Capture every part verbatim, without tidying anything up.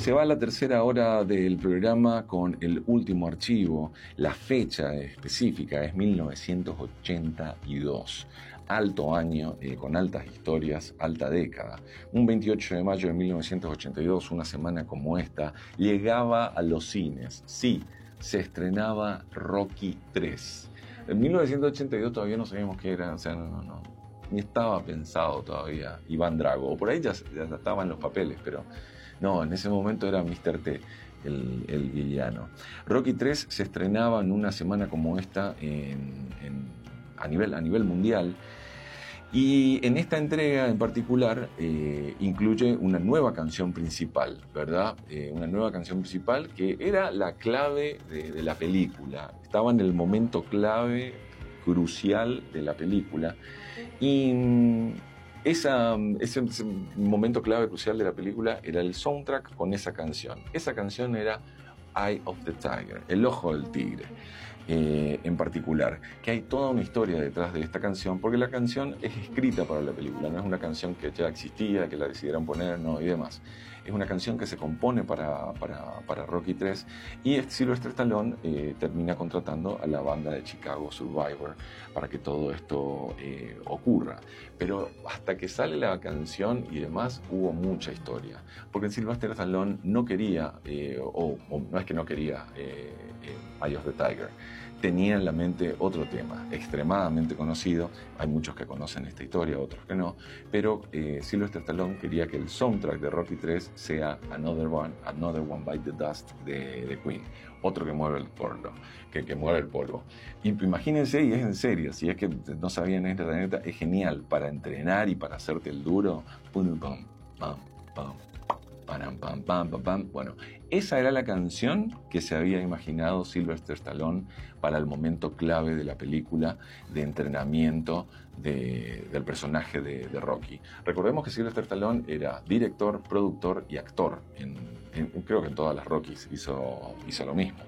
Se va a la tercera hora del programa con el último archivo. La fecha específica es mil novecientos ochenta y dos. Alto año, eh, con altas historias, alta década. Un veintiocho de mayo de mil novecientos ochenta y dos, una semana como esta, llegaba a los cines. Sí, se estrenaba Rocky tres. En mil novecientos ochenta y dos todavía no sabíamos qué era, o sea, no, no, no, ni estaba pensado todavía Iván Drago. Por ahí ya, ya estaban los papeles, pero no, en ese momento era míster T, el, el villano. Rocky tres se estrenaba en una semana como esta en, en, a, nivel, a nivel mundial. Y en esta entrega en particular eh, incluye una nueva canción principal, ¿verdad? Eh, una nueva canción principal que era la clave de, de la película. Estaba en el momento clave, crucial de la película. Y esa, ese, ese momento clave, crucial de la película era el soundtrack con esa canción. Esa canción era Eye of the Tiger, el ojo del tigre. Eh, en particular, que hay toda una historia detrás de esta canción, porque la canción es escrita para la película, no es una canción que ya existía, que la decidieron poner, no, y demás. Es una canción que se compone para, para, para Rocky tres, y Sylvester Stallone eh, termina contratando a la banda de Chicago Survivor para que todo esto eh, ocurra. Pero hasta que sale la canción y demás, hubo mucha historia, porque Sylvester Stallone no quería, eh, o, o no es que no quería eh, eh, Eye of the Tiger, tenía en la mente otro tema extremadamente conocido. Hay muchos que conocen esta historia, otros que no, pero eh, Sylvester Stallone quería que el soundtrack de Rocky tres sea Another One, Another One Bite the Dust de, de Queen, otro que mueve el polvo, que, que mueve el polvo. Y imagínense, y es en serio, si es que no sabían esta neta, es genial para entrenar y para hacerte el duro. Pum, pam, pam, pam. Pam, pam, pam, pam, pam. Bueno, esa era la canción que se había imaginado Sylvester Stallone para el momento clave de la película de entrenamiento de, del personaje de, de Rocky. Recordemos que Sylvester Stallone era director, productor y actor. En, en, creo que en todas las Rockies hizo, hizo lo mismo.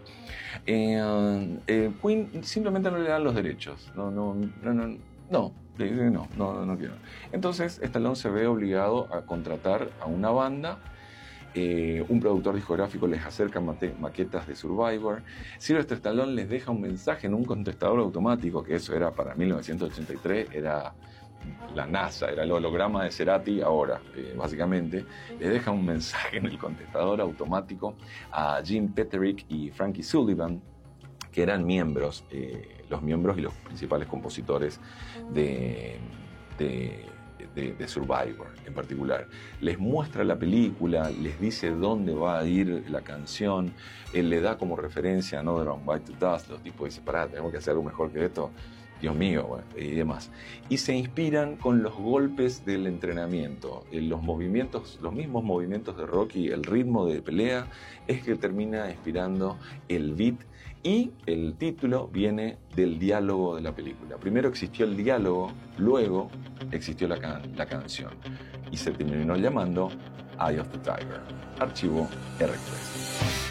Eh, eh, Queen simplemente no le dan los derechos. No, no, no, no. No, no, no, no quiero. Entonces Stallone se ve obligado a contratar a una banda. Eh, un productor discográfico les acerca mate- maquetas de Survivor. Sylvester Stallone les deja un mensaje en un contestador automático, que eso era para mil novecientos ochenta y tres, era la NASA, era el holograma de Cerati ahora, eh, básicamente. Les deja un mensaje en el contestador automático a Jim Peterick y Frankie Sullivan, que eran miembros, eh, los miembros y los principales compositores de... de De, de Survivor en particular. Les muestra la película, les dice dónde va a ir la canción, él le da como referencia a Another One Bite the Dust. Los tipos dicen, pará, tenemos que hacer algo mejor que esto, Dios mío, bueno, y demás. Y se inspiran con los golpes del entrenamiento, los movimientos, los mismos movimientos de Rocky, el ritmo de pelea, es que termina inspirando el beat. Y el título viene del diálogo de la película. Primero existió el diálogo, luego existió la, can- la canción. Y se terminó llamando Eye of the Tiger. Archivo erre tres.